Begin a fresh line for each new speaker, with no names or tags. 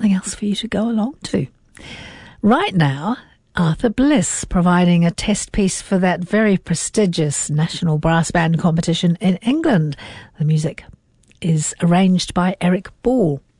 something else for you to go along to. Right now, Arthur Bliss providing a test piece for that very prestigious National Brass Band competition in England. The music is arranged by Eric Ball.